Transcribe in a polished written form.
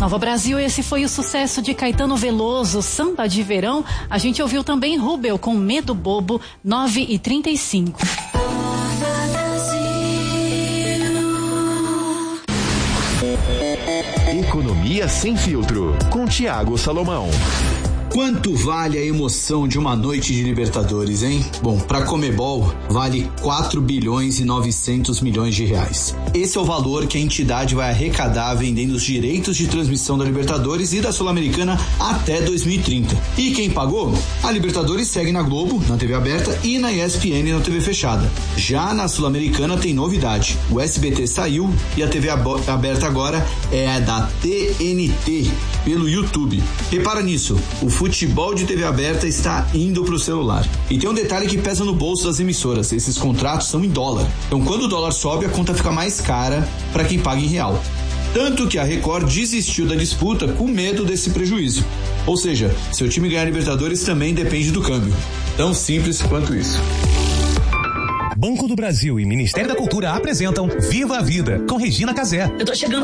Nova Brasil, esse foi o sucesso de Caetano Veloso, Samba de Verão. A gente ouviu também Rubel com Medo Bobo, 9h35. Economia sem filtro, com Thiago Salomão. Quanto vale a emoção de uma noite de Libertadores, hein? Bom, pra Conmebol, vale 4 bilhões e 900 milhões de reais. Esse é o valor que a entidade vai arrecadar vendendo os direitos de transmissão da Libertadores e da Sul-Americana até 2030. E quem pagou? A Libertadores segue na Globo, na TV aberta, e na ESPN, na TV fechada. Já na Sul-Americana tem novidade. O SBT saiu e a TV aberta agora é a da TNT, pelo YouTube. Repara nisso, o futebol de TV aberta está indo para o celular. E tem um detalhe que pesa no bolso das emissoras: esses contratos são em dólar. Então, quando o dólar sobe, a conta fica mais cara para quem paga em real. Tanto que a Record desistiu da disputa com medo desse prejuízo. Ou seja, seu time ganhar Libertadores também depende do câmbio. Tão simples quanto isso. Banco do Brasil e Ministério da Cultura apresentam Viva a Vida, com Regina Casé. Eu tô chegando.